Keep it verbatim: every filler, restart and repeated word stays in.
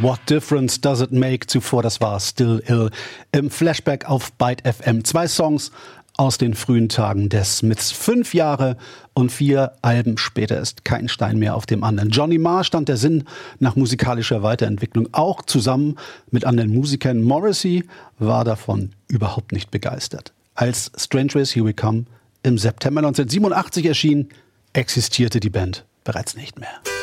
What Difference Does It Make? Zuvor, das war Still Ill im Flashback auf Byte F M. Zwei Songs aus den frühen Tagen des Smiths. Fünf Jahre und vier Alben später ist kein Stein mehr auf dem anderen. Johnny Marr stand der Sinn nach musikalischer Weiterentwicklung, auch zusammen mit anderen Musikern. Morrissey war davon überhaupt nicht begeistert. Als Strange Ways Here We Come im September neunzehnhundertsiebenundachtzig erschien, existierte die Band bereits nicht mehr.